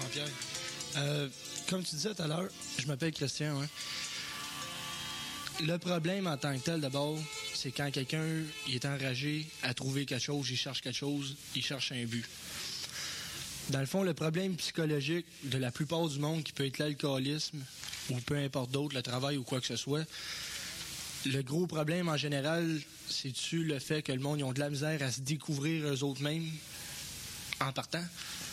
Jean-Pierre. Comme tu disais tout à l'heure, je m'appelle Christian. Hein. Le problème en tant que tel, d'abord, c'est quand quelqu'un il est enragé à trouver quelque chose, il cherche quelque chose, il cherche un but. Dans le fond, le problème psychologique de la plupart du monde, qui peut être l'alcoolisme ou peu importe d'autre, le travail ou quoi que ce soit, le gros problème en général, c'est-tu le fait que le monde ils ont de la misère à se découvrir eux autres mêmes en partant?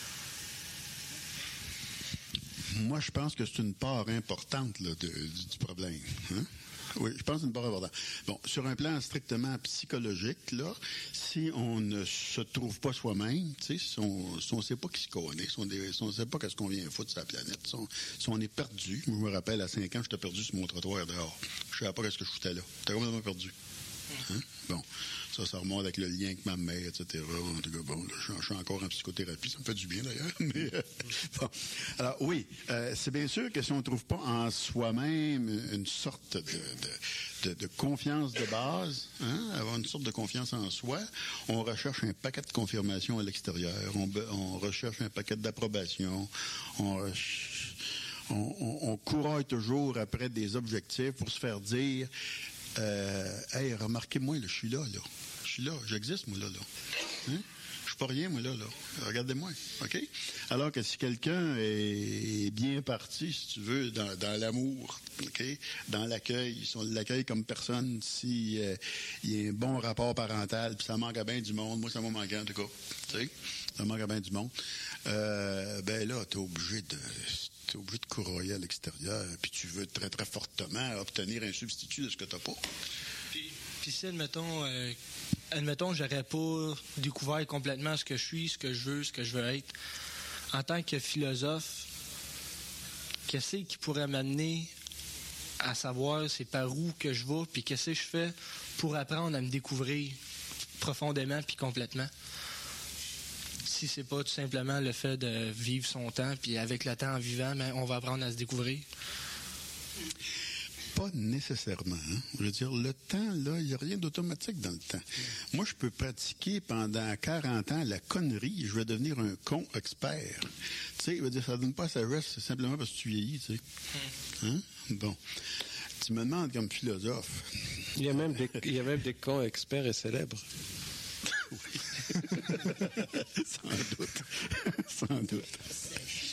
Moi, je pense que c'est une part importante là, du problème. Hein? Oui, je pense que c'est une part importante. Bon, sur un plan strictement psychologique, là, si on ne se trouve pas soi-même, tu sais, si on ne sait pas qui se connaît, si on ne sait pas qu'est-ce qu'on vient foutre sur la planète, si on est perdu. Moi, je me rappelle, à 5 ans, j'étais perdu sur mon trottoir dehors. Je ne savais pas qu'est-ce que je foutais là. J'étais complètement perdu. Hein? Bon, ça remonte avec le lien avec ma mère, etc. En tout cas, bon, là, je suis encore en psychothérapie, ça me fait du bien d'ailleurs. Mais bon, alors oui, c'est bien sûr que si on ne trouve pas en soi-même une sorte de confiance de base, hein, avoir une sorte de confiance en soi, on recherche un paquet de confirmation à l'extérieur, on recherche un paquet d'approbation, on couraille toujours après des objectifs pour se faire dire hey, remarquez-moi, là, je suis là. Je suis là, j'existe, moi, là. Hein? Je suis pas rien, moi, là. Regardez-moi, OK? Alors que si quelqu'un est bien parti, si tu veux, dans l'amour, OK? Dans l'accueil, si on l'accueille comme personne, si il y a un bon rapport parental, puis ça manque à bien du monde, moi, ça m'a manqué, en tout cas. Tu sais? Ça manque à bien du monde. Ben là, t'es obligé de courroyer à l'extérieur, puis tu veux très, très fortement obtenir un substitut de ce que tu n'as pas. Puis si, admettons, j'aurais pas découvert complètement ce que je suis, ce que je veux, ce que je veux être, en tant que philosophe, qu'est-ce qui pourrait m'amener à savoir c'est par où que je vais, puis qu'est-ce que je fais pour apprendre à me découvrir profondément puis complètement? Si c'est pas tout simplement le fait de vivre son temps, puis avec le temps en vivant, ben, on va apprendre à se découvrir? Pas nécessairement. Hein? Je veux dire, le temps, là, il n'y a rien d'automatique dans le temps. Moi, je peux pratiquer pendant 40 ans la connerie, je vais devenir un con expert. Tu sais, je veux dire, ça ne donne pas sagesse, c'est simplement parce que tu vieillis, tu sais. Hein? Bon. Tu me demandes comme philosophe. Il y a même des cons experts et célèbres. Oui. Sans doute. Sans doute.